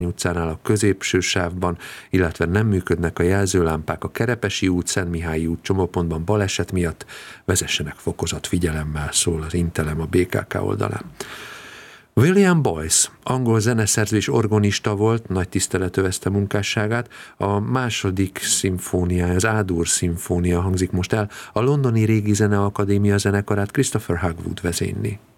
utcánál a középső sávban, illetve nem működnek a jelzőlámpák a Kerepesi út, Szentmihályi út csomópontban baleset miatt, vezessenek fokozat figyelemmel, szól az Intelem a BKK oldalán. William Boyce, angol zeneszerző és organista volt, nagy tisztelet övezte munkásságát, a második szimfóniája, az A-dur szimfónia hangzik most el, a londoni Régi Zeneakadémia zenekarát Christopher Hogwood vezényli.